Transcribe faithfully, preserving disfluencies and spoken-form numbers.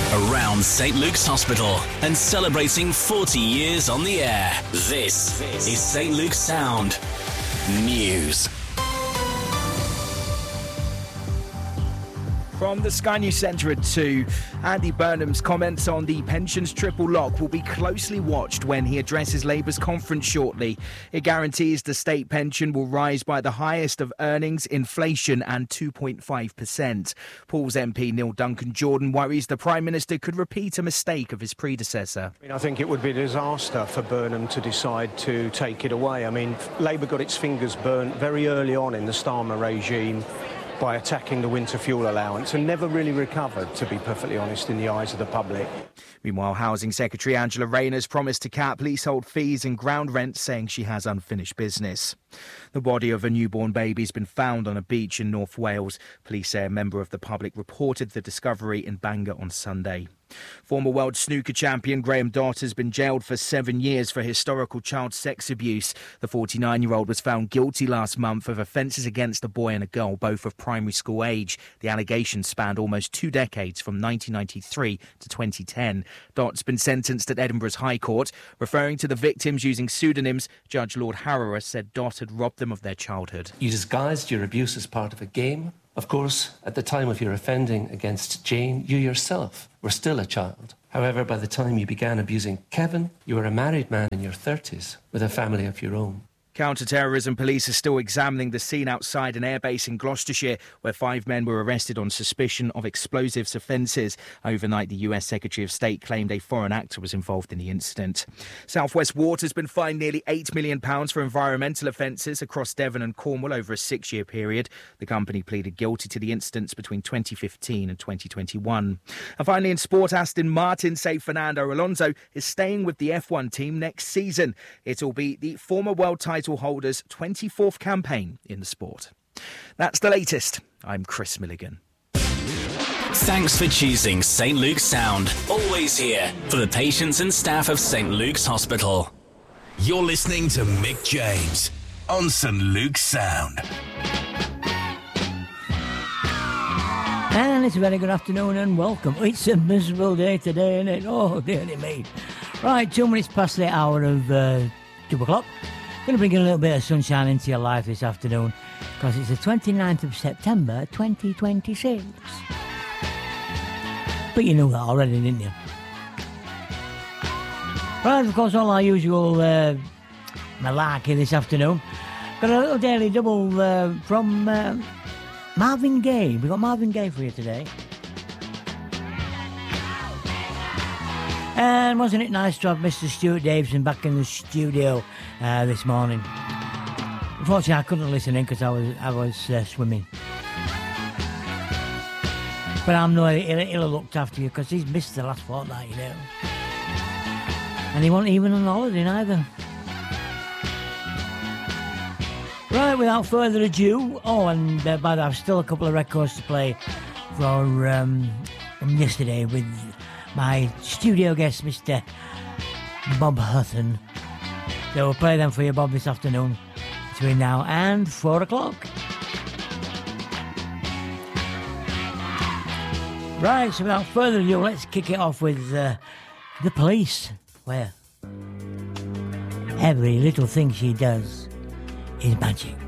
around Saint Luke's Hospital and celebrating forty years on the air. This is Saint Luke's Sound News. From the Sky News Centre at two, Andy Burnham's comments on the pensions triple lock will be closely watched when he addresses Labour's conference shortly. It guarantees the state pension will rise by the highest of earnings, inflation and two point five percent. Paul's M P Neil Duncan-Jordan worries the Prime Minister could repeat a mistake of his predecessor. I mean, I think it would be a disaster for Burnham to decide to take it away. I mean, Labour got its fingers burnt very early on in the Starmer regime by attacking the winter fuel allowance and never really recovered, to be perfectly honest, in the eyes of the public. Meanwhile, Housing Secretary Angela Rayner's promised to cap leasehold fees and ground rent, saying she has unfinished business. The body of a newborn baby has been found on a beach in North Wales. Police say a member of the public reported the discovery in Bangor on Sunday. Former world snooker champion Graham Dott has been jailed for seven years for historical child sex abuse. The forty-nine-year-old was found guilty last month of offences against a boy and a girl, both of primary school age. The allegations spanned almost two decades, from nineteen ninety-three to twenty ten. Dott's been sentenced at Edinburgh's High Court. Referring to the victims using pseudonyms, Judge Lord Harrower said Dott had robbed them of their childhood. You disguised your abuse as part of a game. Of course, at the time of your offending against Jane, you yourself were still a child. However, by the time you began abusing Kevin, you were a married man in your thirties with a family of your own. Counter-terrorism police are still examining the scene outside an airbase in Gloucestershire where five men were arrested on suspicion of explosives offences. Overnight, the U S Secretary of State claimed a foreign actor was involved in the incident. South West Water has been fined nearly eight million pounds for environmental offences across Devon and Cornwall over a six-year period. The company pleaded guilty to the incidents between twenty fifteen and twenty twenty-one. And finally, in sport, Aston Martin say Fernando Alonso is staying with the F one team next season. It'll be the former world title holder's twenty-fourth campaign in the sport. That's the latest. I'm Chris Milligan. Thanks for choosing Saint Luke's Sound. Always here for the patients and staff of Saint Luke's Hospital. You're listening to Mick James on Saint Luke's Sound. And it's a very good afternoon and welcome. It's a miserable day today, isn't it? Oh, dearly me. Right, two minutes past the hour of uh, two o'clock. Going to bring a little bit of sunshine into your life this afternoon because it's the twenty-ninth of September twenty twenty-six. But you knew that already, didn't you? Right, of course, all our usual uh, malarkey this afternoon. Got a little daily double uh, from uh, Marvin Gaye. We've got Marvin Gaye for you today. And wasn't it nice to have Mister Stuart Davison back in the studio uh, this morning? Unfortunately, I couldn't listen in because I was I was uh, swimming. But I'm no he'll, he'll have looked after you because he's missed the last fortnight, you know. And he wasn't even on holiday neither. Right, without further ado, oh, and uh, by the way, I've still a couple of records to play for um, from yesterday with my studio guest, Mister Bob Hutton. So we'll play them for you, Bob, this afternoon between now and four o'clock. Right, so without further ado, let's kick it off with uh, The Police, where every little thing she does is magic.